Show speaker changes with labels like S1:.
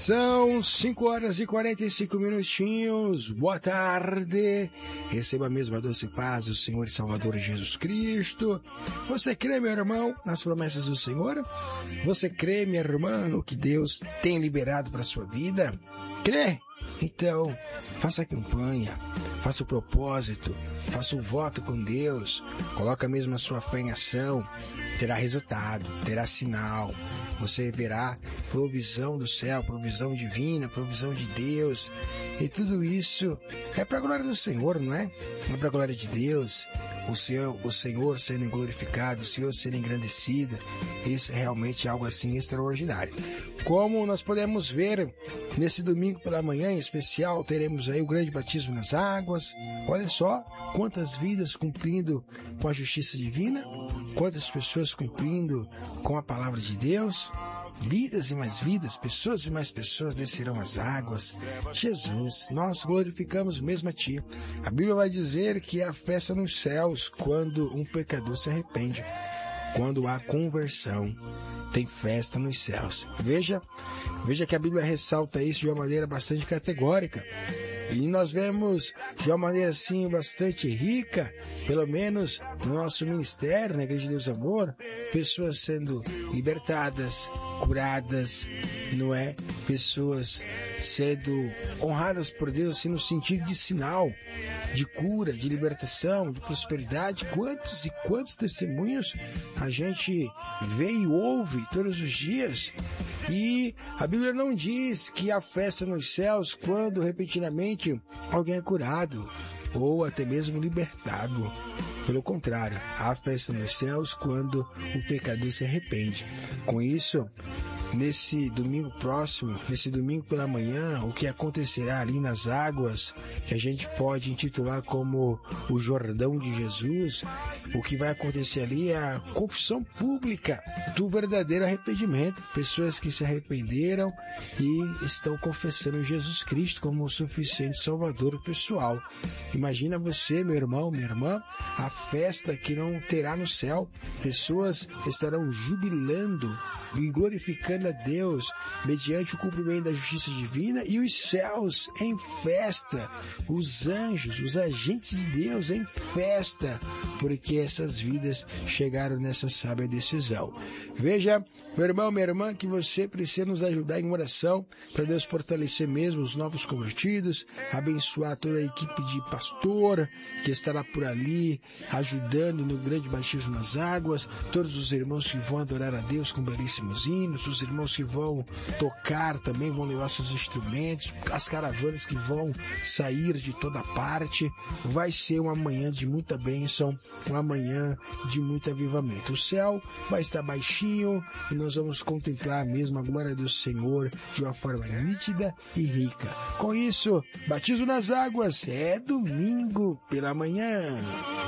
S1: São 5h45. Boa tarde. Receba a mesma doce paz do Senhor e Salvador Jesus Cristo. Você crê, meu irmão, nas promessas do Senhor? Você crê, minha irmã, no que Deus tem liberado para a sua vida? Crê? Então, faça a campanha, faça o propósito, faça o voto com Deus, coloque mesmo a sua fé em ação, terá resultado, terá sinal, você verá provisão do céu, provisão divina, provisão de Deus, e tudo isso é para a glória do Senhor, não é? É para a glória de Deus, o Senhor sendo glorificado, o Senhor sendo engrandecido. Isso é realmente algo assim extraordinário. Como nós podemos ver nesse domingo pela manhã em especial, teremos aí o grande batismo nas águas. Olha só quantas vidas cumprindo com a justiça divina, quantas pessoas cumprindo com a palavra de Deus. Vidas e mais vidas, pessoas e mais pessoas descerão as águas. Jesus, nós glorificamos mesmo a Ti. A Bíblia vai dizer que há festa nos céus quando um pecador se arrepende. Quando há conversão, tem festa nos céus. Veja que a Bíblia ressalta isso de uma maneira bastante categórica. E nós vemos de uma maneira assim bastante rica, pelo menos no nosso ministério, na Igreja de Deus Amor, pessoas sendo libertadas, curadas, não é? Pessoas sendo honradas por Deus assim no sentido de sinal, de cura, de libertação, de prosperidade. Quantos e quantos testemunhos a gente vê e ouve todos os dias. E a Bíblia não diz que há festa nos céus quando repentinamente alguém é curado ou até mesmo libertado. Pelo contrário, há festa nos céus quando o pecador se arrepende. Com isso, nesse domingo próximo, nesse domingo pela manhã, o que acontecerá ali nas águas, que a gente pode intitular como o Jordão de Jesus, o que vai acontecer ali é a confissão pública do verdadeiro arrependimento. Pessoas que se arrependeram e estão confessando Jesus Cristo como o suficiente Salvador pessoal. Imagina você, meu irmão, minha irmã, a festa que não terá no céu. Pessoas estarão jubilando e glorificando a Deus mediante o cumprimento da justiça divina, e os céus em festa, os anjos, os agentes de Deus em festa, porque essas vidas chegaram nessa sábia decisão. Veja, meu irmão, minha irmã, que você precisa nos ajudar em oração para Deus fortalecer mesmo os novos convertidos, abençoar toda a equipe de pastor que estará por ali ajudando no grande batismo nas águas, todos os irmãos que vão adorar a Deus com belíssimos hinos, os irmãos que vão tocar também, vão levar seus instrumentos, as caravanas que vão sair de toda parte. Vai ser uma manhã de muita bênção, uma manhã de muito avivamento. O céu vai estar baixinho e nós vamos contemplar mesmo a glória do Senhor de uma forma nítida e rica. Com isso, batismo nas águas é domingo pela manhã.